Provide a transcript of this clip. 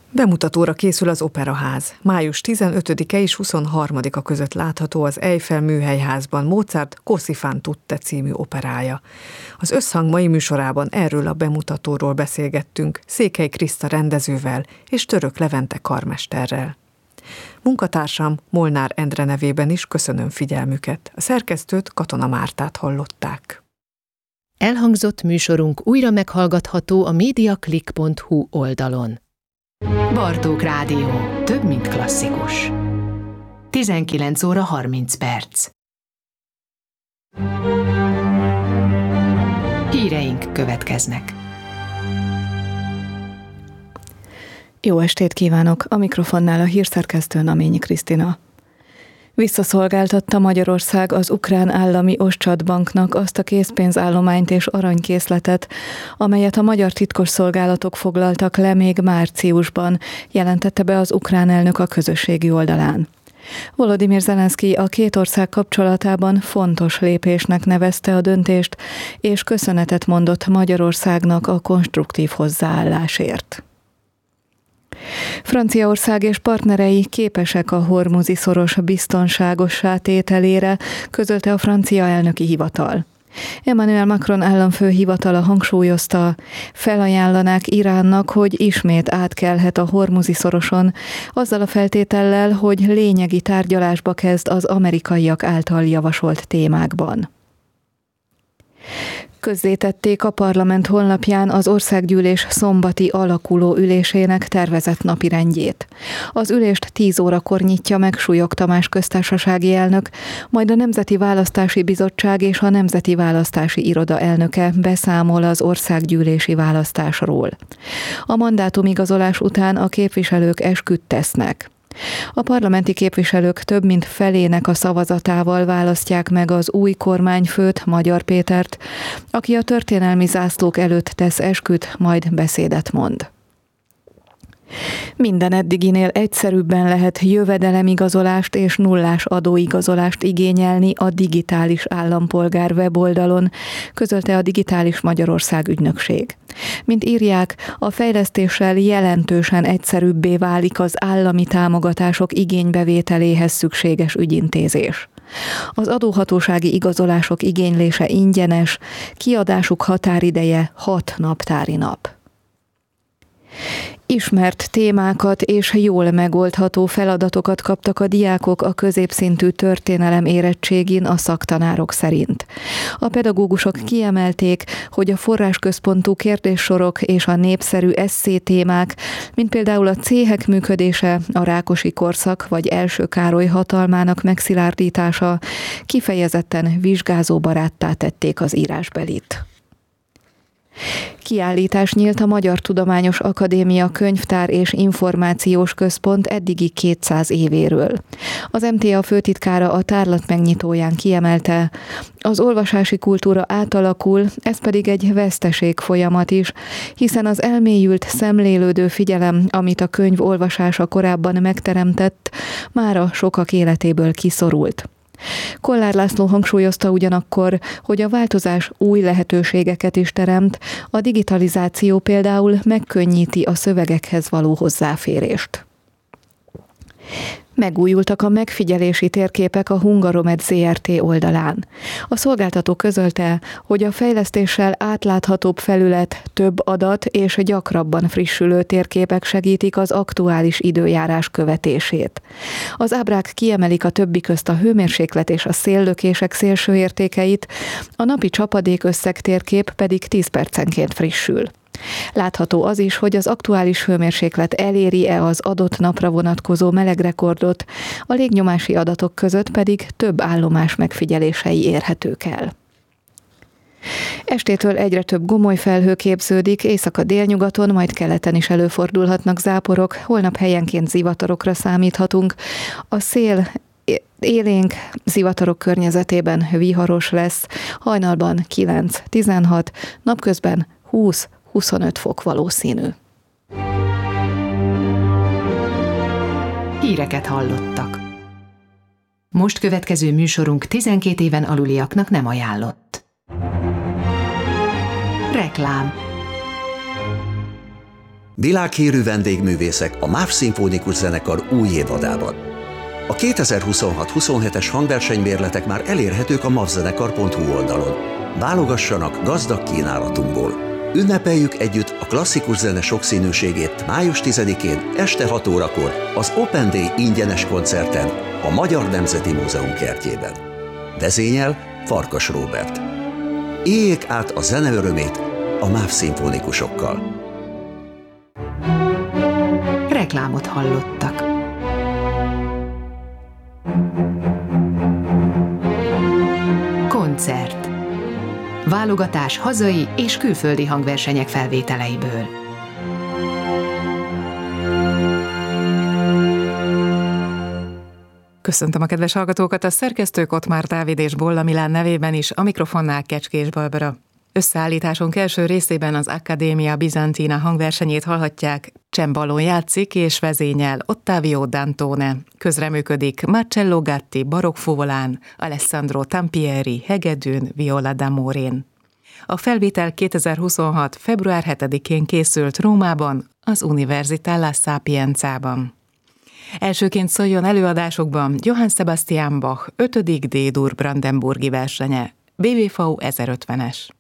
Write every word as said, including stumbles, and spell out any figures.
Bemutatóra készül az Operaház. május tizenötödike és huszonharmadika között látható az Eiffel Műhelyházban Mozart Così fan tutte című operája. Az Összhang mai műsorában erről a bemutatóról beszélgettünk Székely Kriszta rendezővel és Török Levente karmesterrel. Munkatársam Molnár Endre nevében is köszönöm figyelmüket. A szerkesztőt, Katona Mártát hallották. Elhangzott műsorunk újra meghallgatható a mediaclick pont hu oldalon. Bartók Rádió. Több, mint klasszikus. tizenkilenc óra harminc perc. Híreink következnek. Jó estét kívánok! A mikrofonnál a hírszerkesztő Naményi Krisztina. Visszaszolgáltatta Magyarország az ukrán állami Oszcsad-banknak azt a készpénzállományt és aranykészletet, amelyet a magyar titkosszolgálatok foglaltak le még márciusban, jelentette be az ukrán elnök a közösségi oldalán. Volodymyr Zelenszkij a két ország kapcsolatában fontos lépésnek nevezte a döntést, és köszönetet mondott Magyarországnak a konstruktív hozzáállásért. Franciaország és partnerei képesek a hormuzi szoros biztonságossá tételére, közölte a francia elnöki hivatal. Emmanuel Macron államfő hivatala hangsúlyozta, felajánlanák Iránnak, hogy ismét átkelhet a hormuzi szoroson, azzal a feltétellel, hogy lényegi tárgyalásba kezd az amerikaiak által javasolt témákban. Közzétették a parlament honlapján az országgyűlés szombati alakuló ülésének tervezett napirendjét. Az ülést tíz órakor nyitja meg Súlyog Tamás köztársasági elnök, majd a Nemzeti Választási Bizottság és a Nemzeti Választási Iroda elnöke beszámol az országgyűlési választásról. A mandátumigazolás után a képviselők esküt tesznek. A parlamenti képviselők több mint felének a szavazatával választják meg az új kormányfőt, Magyar Pétert, aki a történelmi zászlók előtt tesz esküt, majd beszédet mond. Minden eddiginél egyszerűbben lehet jövedelemigazolást és nullás adóigazolást igényelni a digitális állampolgár weboldalon, közölte a Digitális Magyarország ügynökség. Mint írják, a fejlesztéssel jelentősen egyszerűbbé válik az állami támogatások igénybevételéhez szükséges ügyintézés. Az adóhatósági igazolások igénylése ingyenes, kiadásuk határideje hat naptári nap. Ismert témákat és jól megoldható feladatokat kaptak a diákok a középszintű történelem érettségin a szaktanárok szerint. A pedagógusok kiemelték, hogy a forrásközpontú kérdéssorok és a népszerű esszé témák, mint például a céhek működése, a Rákosi korszak vagy Első Károly hatalmának megszilárdítása kifejezetten vizsgázóbaráttá tették az írásbelit. Kiállítás nyílt a Magyar Tudományos Akadémia Könyvtár és Információs Központ eddigi kétszáz évéről. Az em té á főtitkára a tárlat megnyitóján kiemelte, az olvasási kultúra átalakul, ez pedig egy veszteség folyamat is, hiszen az elmélyült, szemlélődő figyelem, amit a könyv olvasása korábban megteremtett, mára sokak életéből kiszorult. Kollár László hangsúlyozta ugyanakkor, hogy a változás új lehetőségeket is teremt, a digitalizáció például megkönnyíti a szövegekhez való hozzáférést. Megújultak a megfigyelési térképek a Hungaromed zé er té oldalán. A szolgáltató közölte, hogy a fejlesztéssel átláthatóbb felület, több adat és gyakrabban frissülő térképek segítik az aktuális időjárás követését. Az ábrák kiemelik a többi közt a hőmérséklet és a széllökések szélső értékeit, a napi csapadékösszeg térkép pedig tíz percenként frissül. Látható az is, hogy az aktuális hőmérséklet eléri-e az adott napra vonatkozó melegrekordot, a légnyomási adatok között pedig több állomás megfigyelései érhetők el. Estétől egyre több gomoly felhő képződik, északa-délnyugaton, majd keleten is előfordulhatnak záporok, holnap helyenként zivatarokra számíthatunk. A szél élénk, zivatarok környezetében viharos lesz, hajnalban kilenc-tizenhat, napközben húsz-huszonöt fok valószínű. Híreket hallottak. Most következő műsorunk tizenkét éven aluliaknak nem ajánlott. Reklám. Világhírű vendégművészek a MÁV Szimfonikus Zenekar új évadában. A kétezer-huszonhat huszonhetes hangversenymérletek már elérhetők a mavzenekar pont hu oldalon. Válogassanak gazdag kínálatunkból. Ünnepeljük együtt a klasszikus zene sokszínűségét május tizedikén este hat órakor az Open Day ingyenes koncerten a Magyar Nemzeti Múzeum kertjében. Vezényel Farkas Róbert. Éljék át a zene örömét a MÁV szimfonikusokkal. Reklámot hallottak. Koncert. Válogatás hazai és külföldi hangversenyek felvételeiből. Köszöntöm a kedves hallgatókat, a szerkesztők Ottmár Dávid és Bolla Milán nevében is, a mikrofonnál Kecskés Barbara. Összeállításunk első részében az Accademia Bizantina hangversenyét hallhatják. Csembalón játszik és vezényel Ottavio Dantone. Közreműködik Marcello Gatti barokkfuvolán, Alessandro Tampieri hegedűn, viola d'amorén. A felvétel kétezer-huszonhat. február hetedikén készült Rómában, az Università La Sapienzában. Elsőként szóljon előadásokban Johann Sebastian Bach ötödik D-dur brandenburgi versenye, bé vé vé ezerötvenes.